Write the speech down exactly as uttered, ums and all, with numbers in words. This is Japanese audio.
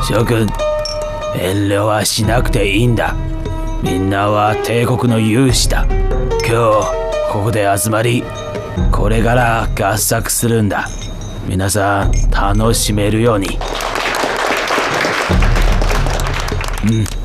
諸君、遠慮はしなくていいんだ。みんなは帝国の勇士だ。今日ここで集まり、これから合作するんだ。皆さん楽しめるように。うん。